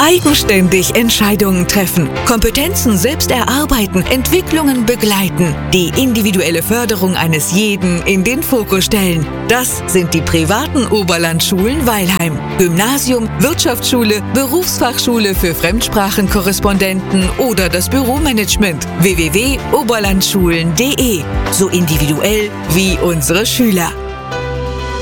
Eigenständig Entscheidungen treffen, Kompetenzen selbst erarbeiten, Entwicklungen begleiten, die individuelle Förderung eines jeden in den Fokus stellen. Das sind die privaten Oberlandschulen Weilheim. Gymnasium, Wirtschaftsschule, Berufsfachschule für Fremdsprachenkorrespondenten oder das Büromanagement. www.oberlandschulen.de. So individuell wie unsere Schüler.